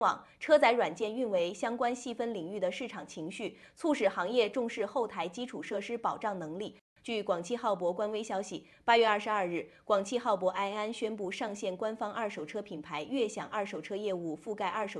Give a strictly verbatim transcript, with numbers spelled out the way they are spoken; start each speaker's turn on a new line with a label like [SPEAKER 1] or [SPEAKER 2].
[SPEAKER 1] 网、车载软件运维相关细分领域的市场情绪，促使行业重视后台基础设施保障能力。据广汽浩博官微消息，八月二十二日，广汽浩博埃安宣布上线官方二手车品牌悦享二手车业务，覆盖二手。